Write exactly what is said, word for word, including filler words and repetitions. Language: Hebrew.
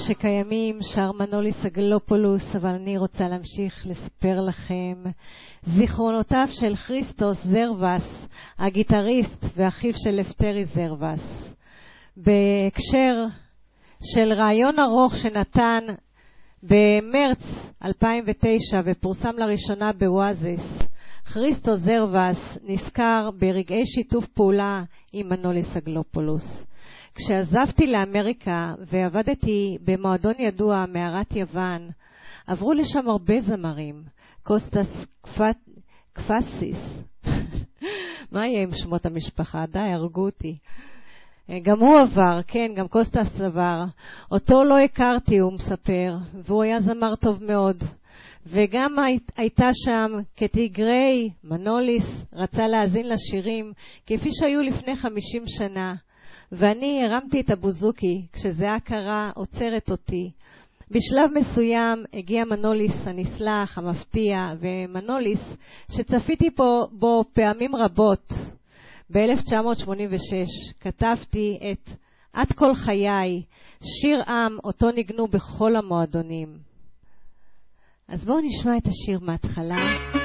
שקיימים, שר מנוליס אגלופולוס, אבל אני רוצה להמשיך לספר לכם זיכרונותיו של כריסטוס זרבס, הגיטריסט ואחיו של לפטרי זרבס, בהקשר של רעיון ארוך שנתן במרץ אלפיים ותשע ופורסם לראשונה בוואזיס. כריסטוס זרבס נזכר ברגעי שיתוף פעולה עם מנוליס אגלופולוס. כשעזבתי לאמריקה ועבדתי במועדון ידוע מערת יוון, עברו לשם הרבה זמרים. קוסטס קפסיס, מה יהיה עם שמות המשפחה? די, הרגו אותי. גם הוא עבר, כן, גם קוסטס עבר. אותו לא הכרתי, הוא מספר, והוא היה זמר טוב מאוד. וגם הייתה שם קטי גריי, מנוליס, רצה להאזין לשירים כפי שהיו לפני חמישים שנה. ואני הרמתי את הבוזוקי, כשזה קרה עוצרת אותי. בשלב מסוים הגיע מנוליס הנסלח, המפתיע, ומנוליס שצפיתי פה, בו פעמים רבות. ב-אלף תשע מאות שמונים ושש כתבתי את עד כל חיי, שיר עם אותו ניגנו בכל המועדונים. אז בואו נשמע את השיר מההתחלה.